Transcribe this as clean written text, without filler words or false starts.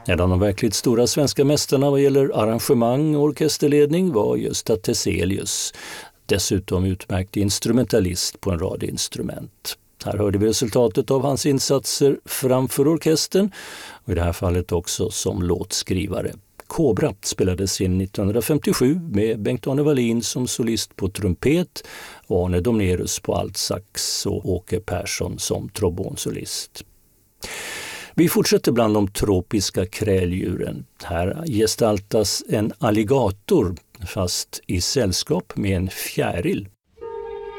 En av de verkligt stora svenska mästarna vad gäller arrangemang och orkesterledning var Gösta Teselius. Dessutom utmärkt instrumentalist på en rad instrument. Här hörde vi resultatet av hans insatser framför orkestern och i det här fallet också som låtskrivare. Kobra spelades in 1957 med Bengt-Arne Wallin som solist på trumpet, Arne Domnerus på altsax och Åke Persson som trombonsolist. Vi fortsätter bland de tropiska kräldjuren. Här gestaltas en alligator fast i sällskap med en fjäril.